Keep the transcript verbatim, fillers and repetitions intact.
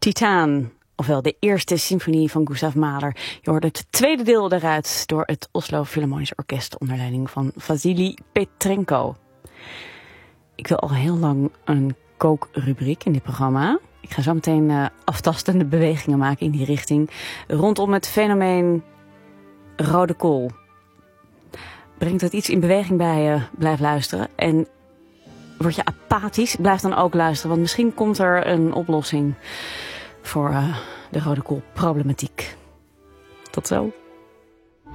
Titaan, ofwel de eerste symfonie van Gustav Mahler. Je hoorde het tweede deel daaruit door het Oslo Philharmonisch Orkest onder leiding van Vasily Petrenko. Ik wil al heel lang een kookrubriek in dit programma. Ik ga zo meteen uh, aftastende bewegingen maken in die richting rondom het fenomeen rode kool. Brengt het iets in beweging bij je, blijf luisteren. En word je apathisch, blijf dan ook luisteren. Want misschien komt er een oplossing voor uh, de rode koolproblematiek. Tot zo.